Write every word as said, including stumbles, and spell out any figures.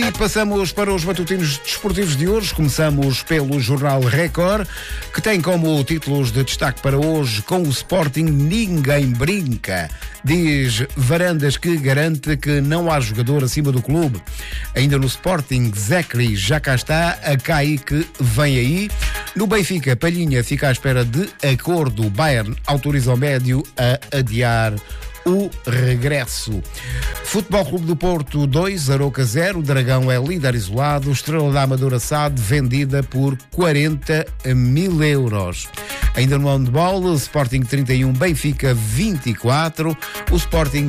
E passamos para os matutinos desportivos de hoje. Começamos pelo Jornal Record, que tem como títulos de destaque para hoje: com o Sporting ninguém brinca. Diz Varandas que garante que não há jogador acima do clube. Ainda no Sporting, Zecri já cá está, a Kaique vem aí. No Benfica, Palhinha fica à espera de acordo. O Bayern autoriza o médio a adiar o regresso. Futebol Clube do Porto dois, Arouca zero, Dragão é líder isolado, Estrela da Amadora S A D vendida por quarenta mil euros. Ainda no handball, Sporting trinta e um, Benfica vinte e quatro, o Sporting